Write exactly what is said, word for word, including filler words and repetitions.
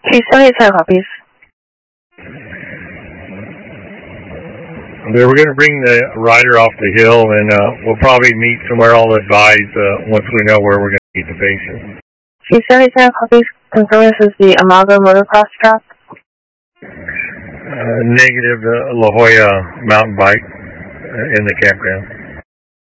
Three seventy-seven copies. We're going to bring the rider off the hill, and uh, we'll probably meet somewhere. I'll advise uh, once we know where we're going to meet the patient. Three seventy-seven copies. Confirm this is the Imago motocross track. Uh, negative, the La Jolla mountain bike uh, in the campground.